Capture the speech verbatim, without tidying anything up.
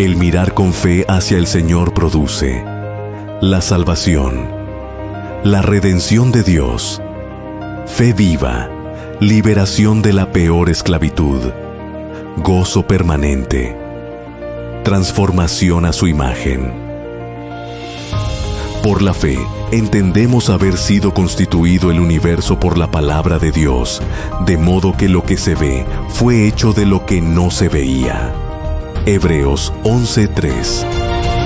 El mirar con fe hacia el Señor produce la salvación, la redención de Dios, fe viva, liberación de la peor esclavitud, gozo permanente, transformación a su imagen. Por la fe, entendemos haber sido constituido el universo por la palabra de Dios, de modo que lo que se ve fue hecho de lo que no se veía. Hebreos once tres.